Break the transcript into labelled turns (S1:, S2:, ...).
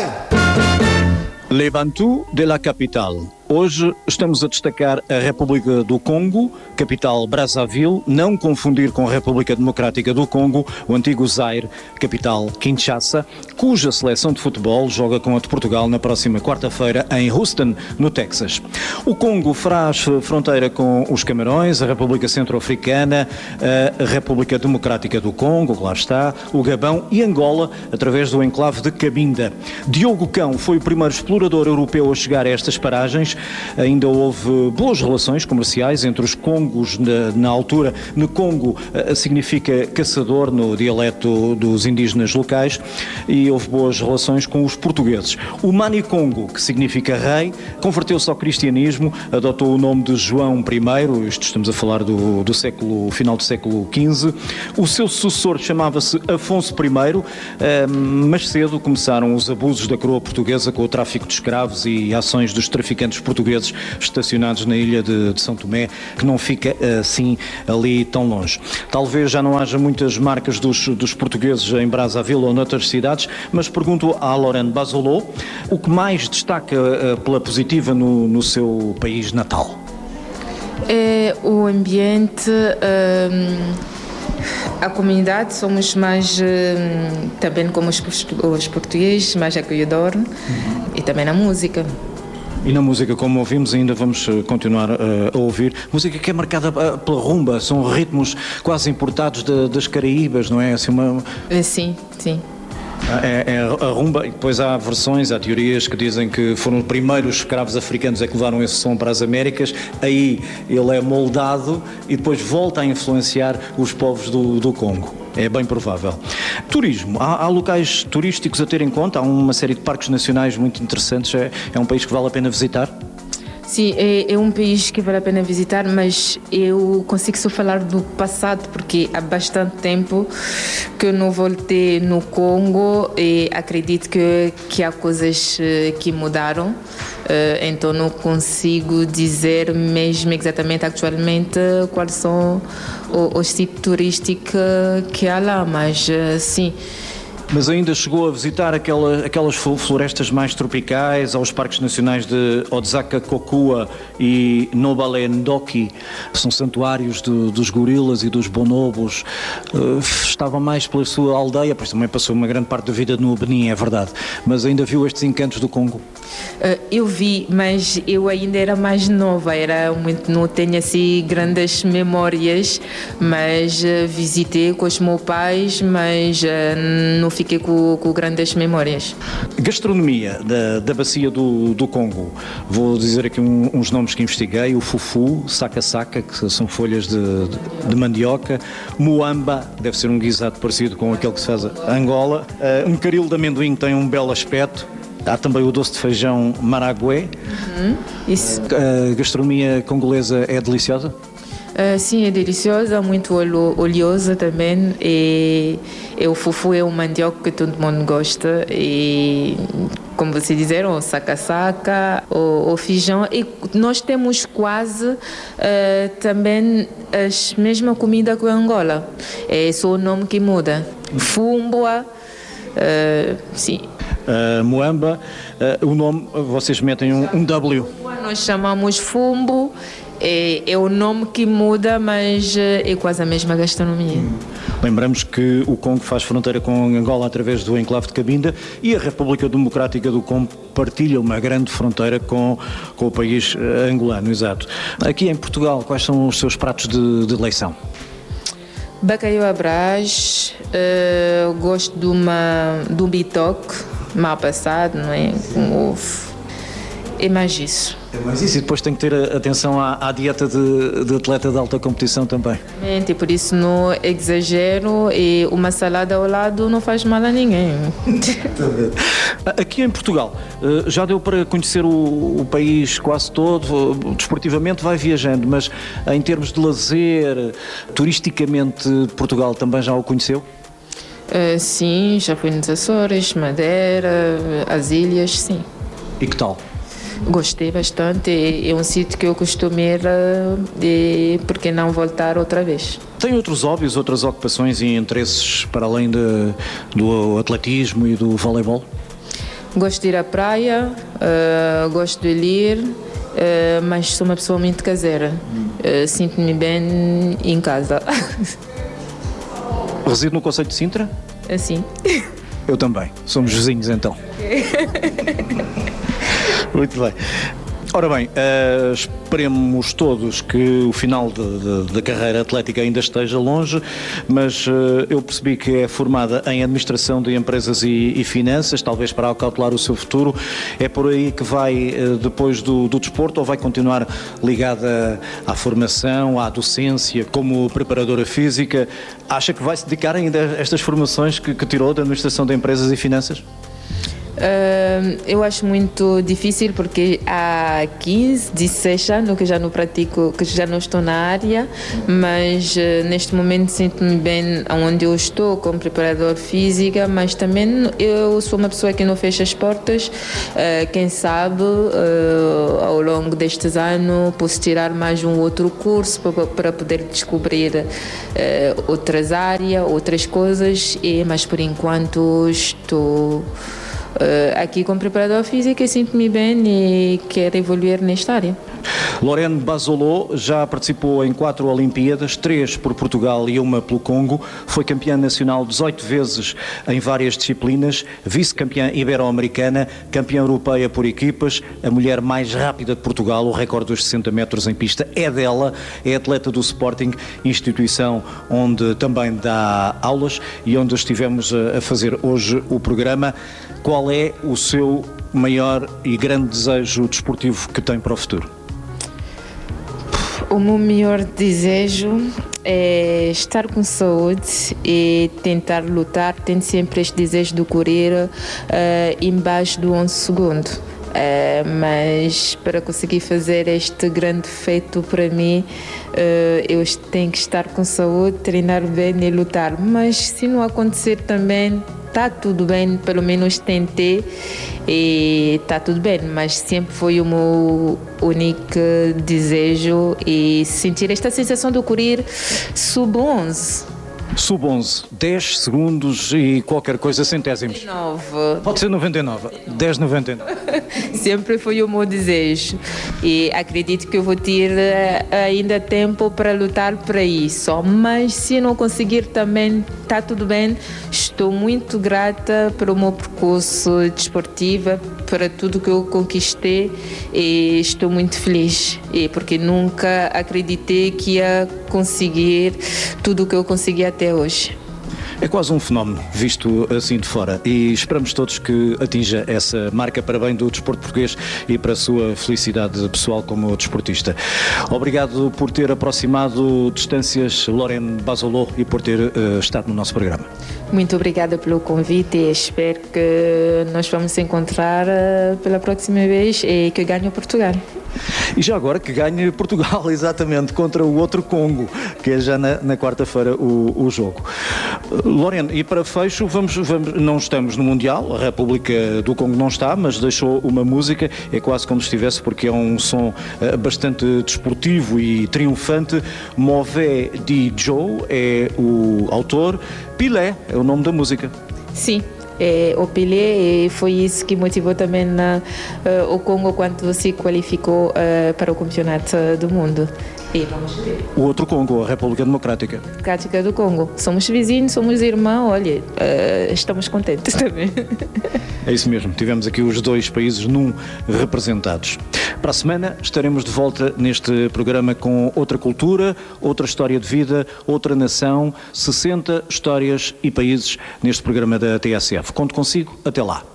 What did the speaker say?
S1: Les Bantous de la Capitale. Hoje estamos a destacar a República do Congo, capital Brazzaville, não confundir com a República Democrática do Congo, o antigo Zaire, capital Kinshasa, cuja seleção de futebol joga com a de Portugal na próxima quarta-feira em Houston, no Texas. O Congo faz fronteira com os Camarões, a República Centro-Africana, a República Democrática do Congo, lá está, o Gabão e Angola, através do enclave de Cabinda. Diogo Cão foi o primeiro explorador europeu a chegar a estas paragens. Ainda houve boas relações comerciais entre os Congos na altura. No Congo significa caçador no dialeto dos indígenas locais, e houve boas relações com os portugueses. O Mani Congo, que significa rei, converteu-se ao cristianismo, adotou o nome de João I, isto estamos a falar do final do século XV. O seu sucessor chamava-se Afonso I, mas cedo começaram os abusos da coroa portuguesa com o tráfico de escravos e ações dos traficantes portugueses estacionados na ilha de São Tomé, que não fica assim ali tão longe. Talvez já não haja muitas marcas dos portugueses em Brazzaville ou noutras cidades, mas pergunto à Lorraine Bazolo o que mais destaca pela positiva no seu país natal.
S2: É o ambiente, a comunidade, somos mais, também como os portugueses, mais acolhedor, e também na música.
S1: E na música, como ouvimos, ainda vamos continuar a ouvir. Música que é marcada pela rumba, são ritmos quase importados das Caraíbas, não é? Assim
S2: Sim, sim.
S1: É a rumba, e depois há versões, há teorias que dizem que foram os primeiros escravos africanos a que levaram esse som para as Américas. Aí ele é moldado e depois volta a influenciar os povos do Congo. É bem provável. Turismo. Há locais turísticos a ter em conta? Há uma série de parques nacionais muito interessantes. É um país que vale a pena visitar?
S2: Sim, é um país que vale a pena visitar, mas eu consigo só falar do passado, porque há bastante tempo que eu não voltei no Congo e acredito que há coisas que mudaram, então não consigo dizer mesmo exatamente atualmente quais são os tipos turísticos que há lá, mas sim.
S1: Mas ainda chegou a visitar aquelas florestas mais tropicais, aos parques nacionais de Odzaka-Kokua e Nobale-Ndoki, são santuários dos gorilas e dos bonobos. Estava mais pela sua aldeia, pois também passou uma grande parte da vida no Benin, é verdade, mas ainda viu estes encantos do Congo?
S2: Eu vi, mas eu ainda era mais nova, não tenho assim grandes memórias, mas visitei com os meus pais, mas não fiquei com grandes memórias.
S1: Gastronomia da bacia do Congo. Vou dizer aqui uns nomes que investiguei: o fufu, saca-saca, que são folhas de mandioca, muamba, deve ser um guisado parecido com aquele que se faz em Angola, um caril de amendoim que tem um belo aspecto. Há também o doce de feijão maragué.
S2: Isso.
S1: A gastronomia congolesa é deliciosa?
S2: Sim, é deliciosa, muito oleosa também, e o fufu é um mandioca que todo mundo gosta, e como vocês disseram, o saca-saca, o feijão, e nós temos quase também a mesma comida que a Angola, é só o nome que muda, fumbua, sim.
S1: Muamba, o nome, vocês metem um W.
S2: Nós chamamos fumbo, é o nome que muda, mas é quase a mesma gastronomia.
S1: Lembramos que o Congo faz fronteira com Angola através do enclave de Cabinda, e a República Democrática do Congo partilha uma grande fronteira com o país angolano, exato. Aqui em Portugal, quais são os seus pratos de eleição?
S2: Bacalhau à Brás, gosto de um bitoque mal passado, não é? Com ovo. É mais isso.
S1: É mais isso, e depois tem que ter atenção à dieta de atleta de alta competição também.
S2: E por isso não exagero, e uma salada ao lado não faz mal a ninguém.
S1: Aqui em Portugal, já deu para conhecer o país quase todo, desportivamente vai viajando, mas em termos de lazer, turisticamente, Portugal também já o conheceu?
S2: Sim, já fui nos Açores, Madeira, as ilhas, sim.
S1: E que tal?
S2: Gostei bastante, é um sítio que eu costumo ir, e por que não voltar outra vez?
S1: Tem outros hobbies, outras ocupações e interesses para além do atletismo e do voleibol?
S2: Gosto de ir à praia, gosto de ler, mas sou uma pessoa muito caseira. Sinto-me bem em casa.
S1: Resido no concelho de Sintra?
S2: Assim.
S1: Eu também. Somos vizinhos, então. Muito bem. Ora bem, esperemos todos que o final da carreira atlética ainda esteja longe, mas eu percebi que é formada em Administração de Empresas e Finanças, talvez para acautelar o seu futuro. É por aí que vai depois do desporto, ou vai continuar ligada à formação, à docência, como preparadora física? Acha que vai se dedicar ainda a estas formações que tirou da Administração de Empresas e Finanças?
S2: Eu acho muito difícil porque há 15, 16 anos que já não pratico, que já não estou na área, mas neste momento sinto-me bem onde eu estou como preparador física, mas também eu sou uma pessoa que não fecha as portas. Quem sabe ao longo destes anos posso tirar mais um outro curso para poder descobrir outras áreas, outras coisas, mas por enquanto estou aqui como preparador físico e sinto-me bem e quero evoluir nesta área.
S1: Lorene Basolô já participou em 4 Olimpíadas, 3 por Portugal e 1 pelo Congo. Foi campeã nacional 18 vezes em várias disciplinas, vice-campeã ibero-americana, campeã europeia por equipas, a mulher mais rápida de Portugal. O recorde dos 60 metros em pista é dela, é atleta do Sporting, instituição onde também dá aulas e onde estivemos a fazer hoje o programa. Qual é o seu maior e grande desejo desportivo que tem para o futuro?
S2: O meu maior desejo é estar com saúde e tentar lutar. Tenho sempre este desejo de correr embaixo do 11 segundo. Mas para conseguir fazer este grande feito para mim, eu tenho que estar com saúde, treinar bem e lutar. Mas se não acontecer também, está tudo bem, pelo menos tentei e está tudo bem, mas sempre foi o meu único desejo e sentir esta sensação de correr sub-11.
S1: Sub-11, 10 segundos e qualquer coisa, centésimos.
S2: 99.
S1: Pode ser 99, 10,99.
S2: Sempre foi o meu desejo e acredito que eu vou ter ainda tempo para lutar para isso, mas se não conseguir também está tudo bem. Estou muito grata pelo meu percurso desportivo, para tudo que eu conquistei e estou muito feliz porque nunca acreditei que ia conseguir tudo o que eu consegui até hoje.
S1: É quase um fenómeno, visto assim de fora, e esperamos todos que atinja essa marca para bem do desporto português e para a sua felicidade pessoal como desportista. Obrigado por ter aproximado distâncias, Lorene Basolô, e por ter estado no nosso programa.
S2: Muito obrigada pelo convite e espero que nós vamos encontrar pela próxima vez e que ganhe o Portugal.
S1: E já agora que ganhe Portugal, exatamente, contra o outro Congo, que é já na quarta-feira o jogo. Lorene, e para fecho, vamos, não estamos no Mundial, a República do Congo não está, mas deixou uma música, é quase como se estivesse, porque é um som bastante desportivo e triunfante. Mauvais Di Joe é o autor, Pelé é o nome da música.
S2: Sim. O Pelé, foi isso que motivou também o Congo quando se qualificou para o campeonato do mundo. E vamos ver.
S1: O outro Congo, a República Democrática
S2: do Congo. Somos vizinhos, somos irmãos, olha, estamos contentes também.
S1: É isso mesmo, tivemos aqui os dois países representados. Para a semana estaremos de volta neste programa com outra cultura, outra história de vida, outra nação, 60 histórias e países neste programa da TSF. Conto consigo, até lá.